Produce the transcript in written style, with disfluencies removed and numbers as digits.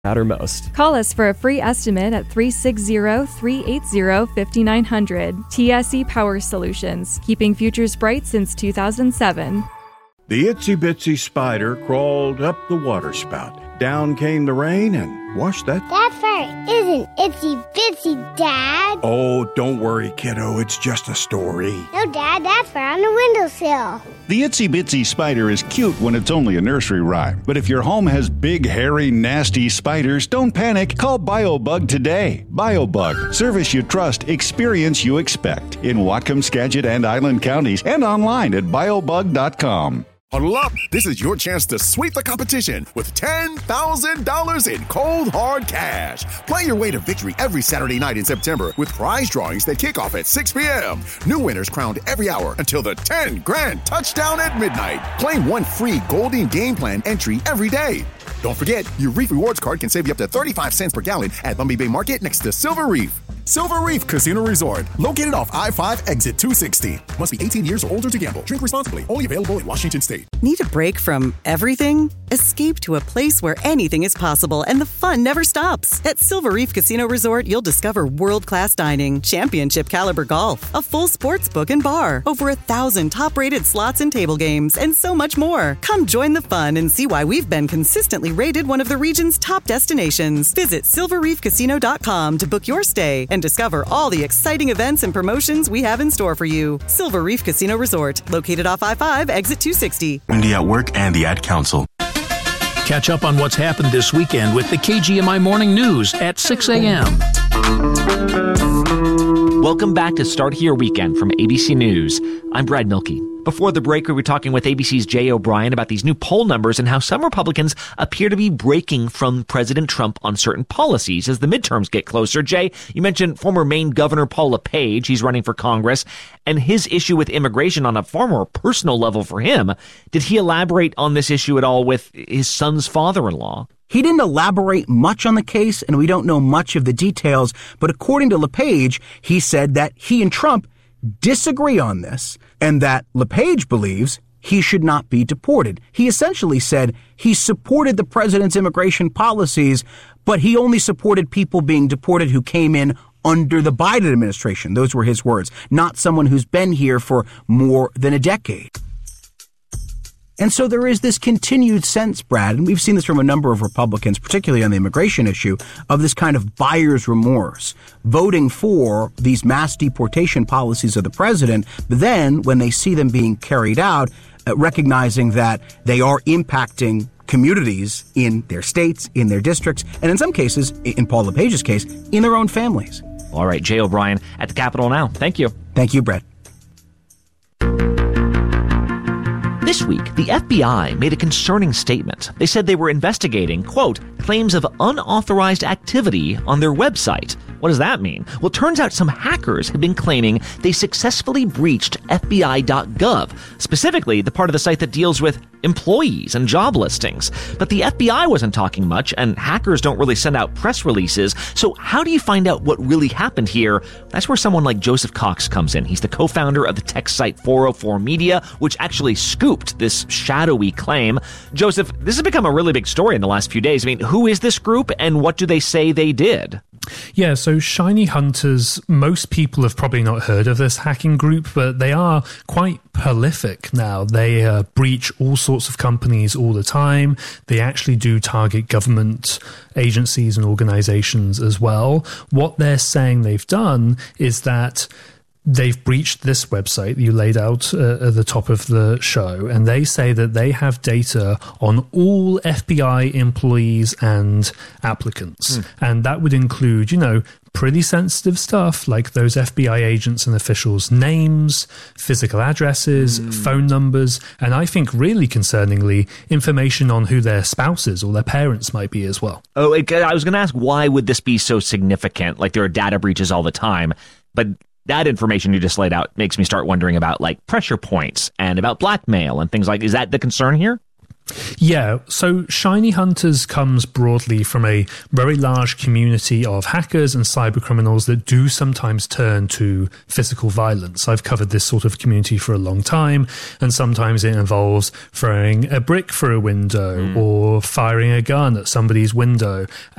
matter most. Call us for a free estimate at 360-380-5900. TSE Power Solutions, keeping futures bright since 2007. The itsy bitsy spider crawled up the waterspout. Down came the rain and washed that. That fire isn't itsy bitsy, Dad. Oh, don't worry, kiddo. It's just a story. No, Dad, that's fire on the windowsill. The itsy bitsy spider is cute when it's only a nursery rhyme. But if your home has big, hairy, nasty spiders, don't panic. Call BioBug today. BioBug. Service you trust, experience you expect. In Whatcom, Skagit, and Island counties, and online at biobug.com. Huddle up! This is your chance to sweep the competition with $10,000 in cold, hard cash. Play your way to victory every Saturday night in September with prize drawings that kick off at 6 p.m. New winners crowned every hour until the 10 grand touchdown at midnight. Claim one free Golden Game Plan entry every day. Don't forget, your Reef Rewards card can save you up to 35 cents per gallon at Bumby Bay Market next to Silver Reef. Silver Reef Casino Resort, located off I-5 exit 260. Must be 18 years or older to gamble. Drink responsibly. Only available in Washington State. Need a break from everything? Escape to a place where anything is possible and the fun never stops. At Silver Reef Casino Resort, you'll discover world-class dining, championship caliber golf, a full sports book and bar, over 1,000 top-rated slots and table games, and so much more. Come join the fun and see why we've been consistently rated one of the region's top destinations. Visit silverreefcasino.com to book your stay and discover all the exciting events and promotions we have in store for you. Silver Reef Casino Resort, located off I-5, exit 260. Wendy at Work and the Ad Council. Catch up on what's happened this weekend with the KGMI Morning News at 6 a.m. Welcome back to Start Here Weekend from ABC News. I'm Brad Milkey. Before the break, we were talking with ABC's Jay O'Brien about these new poll numbers and how some Republicans appear to be breaking from President Trump on certain policies as the midterms get closer. Jay, you mentioned former Maine Governor Paul LePage. He's running for Congress, and his issue with immigration on a far more personal level for him. Did he elaborate on this issue at all with his son's father-in-law? He didn't elaborate much on the case, and we don't know much of the details, but according to LePage, he said that he and Trump disagree on this, and that LePage believes he should not be deported. He essentially said he supported the president's immigration policies, but he only supported people being deported who came in under the Biden administration. Those were his words, not someone who's been here for more than a decade. And so there is this continued sense, Brad, and we've seen this from a number of Republicans, particularly on the immigration issue, of this kind of buyer's remorse, voting for these mass deportation policies of the president, but then when they see them being carried out, recognizing that they are impacting communities in their states, in their districts, and in some cases, in Paul LePage's case, in their own families. All right, Jay O'Brien at the Capitol now. Thank you. Thank you, Brett. This week, the FBI made a concerning statement. They said they were investigating, quote, claims of unauthorized activity on their website. What does that mean? Well, it turns out some hackers have been claiming they successfully breached FBI.gov, specifically the part of the site that deals with employees and job listings. But the FBI wasn't talking much, and hackers don't really send out press releases. So how do you find out what really happened here? That's where someone like Joseph Cox comes in. He's the co-founder of the tech site 404 Media, which actually scooped this shadowy claim. Joseph, this has become a really big story in the last few days. I mean, who is this group, and what do they say they did? Yeah, so Shiny Hunters, most people have probably not heard of this hacking group, but they are quite prolific now. They breach all sorts of companies all the time. They actually do target government agencies and organizations as well. What they're saying they've done is that they've breached this website you laid out at the top of the show, and they say that they have data on all FBI employees and applicants. And that would include, pretty sensitive stuff like those FBI agents and officials' names, physical addresses, phone numbers, and I think really concerningly, information on who their spouses or their parents might be as well. Oh, I was going to ask, why would this be so significant? Like, there are data breaches all the time, but that information you just laid out makes me start wondering about like pressure points and about blackmail and things like, is that the concern here? Yeah, so Shiny Hunters comes broadly from a very large community of hackers and cyber criminals that do sometimes turn to physical violence. I've covered this sort of community for a long time, and sometimes it involves throwing a brick through a window or firing a gun at somebody's window.